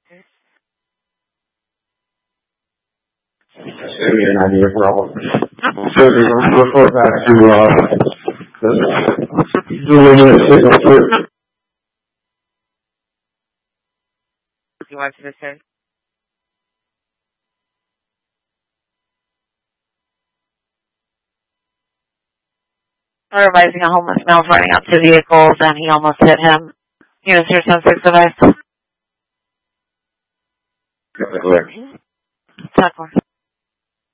An idea for all of us. So we'll report back to the luminous signal first. You want to say? Revising a homeless male running up to vehicles and he almost hit him. Use your 10-6 device. 10-4.